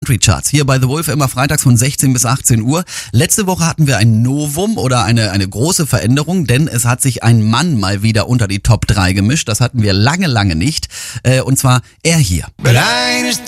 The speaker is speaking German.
Country Charts. Hier bei The Wolf immer freitags von 16 bis 18 Uhr. Letzte Woche hatten wir ein Novum oder eine große Veränderung, denn es hat sich ein Mann mal wieder unter die Top 3 gemischt. Das hatten wir lange nicht. Und zwar er hier. But I understand